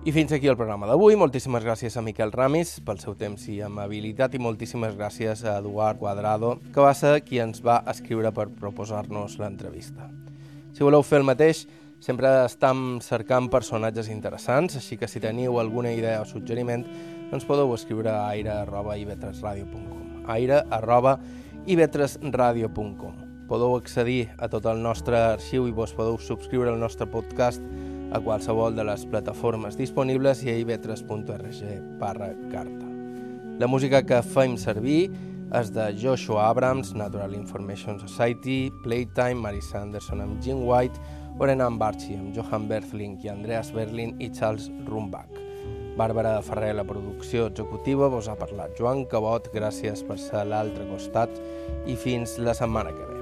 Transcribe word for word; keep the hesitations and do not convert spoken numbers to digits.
I fins aquí el programa d'avui. Moltíssimes gràcies a Miquel Ramis pel seu temps i amabilitat i moltíssimes gràcies a Eduard Cuadrado, que va ser qui ens va escriure per proposar-nos l'entrevista. Si voleu fer el mateix, sempre estem cercant personatges interessants, així que si teniu alguna idea o suggeriment, ens podeu escriure a aire arroba i ve tres radio punt com. aire arroba i ve tres radio punt com. Podeu accedir a tot el nostre arxiu i vos podeu subscriure al nostre podcast a qualsevol de les plataformes disponibles i a i ve tres punt org barra carta. La música que fem servir és de Joshua Abrams, Natural Information Society, Playtime, Mary Sanderson amb Jim White, Orenan Barchi amb Johan Berthling i Andreas Berlin i Charles Rumbach. Bàrbara Ferrer, la producció executiva, vos ha parlat Joan Cabot, gràcies per ser a l'altre costat i fins la setmana que ve.